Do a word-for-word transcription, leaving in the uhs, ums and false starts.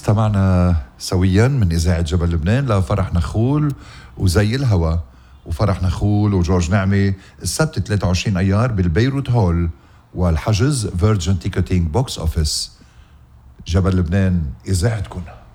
استمعنا سويا من إذاعة جبل لبنان لفرح نخول وزي الهوى، وفرح نخول وجورج نعمة السبت ثلاثة وعشرين أيار بالبيروت هول، والحجز فيرجن تيكتينج بوكس أوفيس. جبل لبنان إذاعتكم.